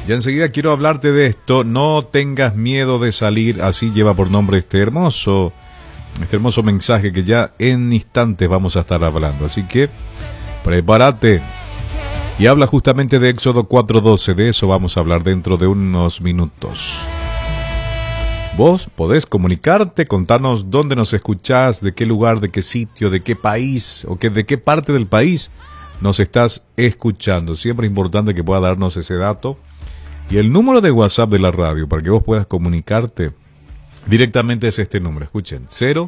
Ya enseguida quiero hablarte de esto. No tengas miedo de salir. Así lleva por nombre este hermoso mensaje que ya en instantes vamos a estar hablando. Así que prepárate. Y habla justamente de Éxodo 4:12. De eso vamos a hablar dentro de unos minutos. Vos podés comunicarte, contarnos dónde nos escuchás, de qué lugar, de qué sitio, de qué país o de qué parte del país nos estás escuchando. Siempre es importante que puedas darnos ese dato. Y el número de WhatsApp de la radio para que vos puedas comunicarte directamente es este número. Escuchen,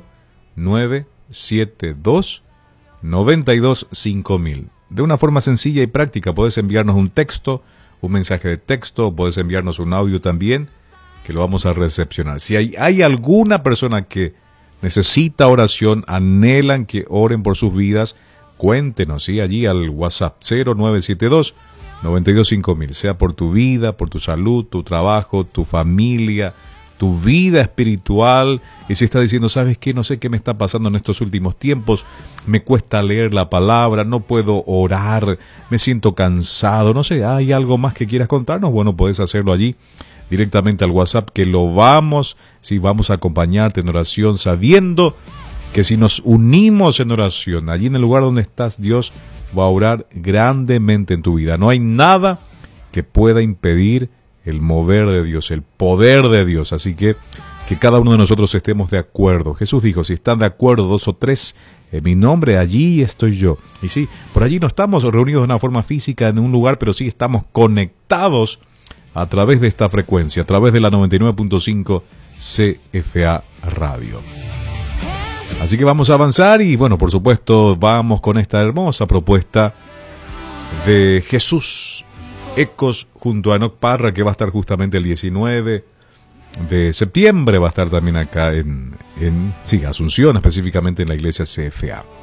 0972 92 5000. De una forma sencilla y práctica, podés enviarnos un texto, un mensaje de texto, podés enviarnos un audio también, que lo vamos a recepcionar. Si hay alguna persona que necesita oración, anhelan que oren por sus vidas, cuéntenos, ¿sí? Allí al WhatsApp 0972 92 5000, sea por tu vida, por tu salud, tu trabajo, tu familia, tu vida espiritual. Y si estás diciendo, ¿sabes qué? No sé qué me está pasando en estos últimos tiempos, me cuesta leer la palabra, no puedo orar, me siento cansado, no sé, ¿hay algo más que quieras contarnos? Bueno, podés hacerlo allí directamente al WhatsApp, que vamos a acompañarte en oración, sabiendo que si nos unimos en oración, allí en el lugar donde estás, Dios va a orar grandemente en tu vida. No hay nada que pueda impedir el mover de Dios, el poder de Dios. Así que cada uno de nosotros estemos de acuerdo. Jesús dijo, si están de acuerdo 2 o 3 en mi nombre, allí estoy yo. Y sí, por allí no estamos reunidos de una forma física en un lugar, pero sí estamos conectados a través de esta frecuencia, a través de la 99.5 CFA Radio. Así que vamos a avanzar y bueno, por supuesto, vamos con esta hermosa propuesta de Jesús Ecos junto a Enoch Parra, que va a estar justamente el 19 de septiembre, va a estar también acá en Asunción, específicamente en la iglesia CFA.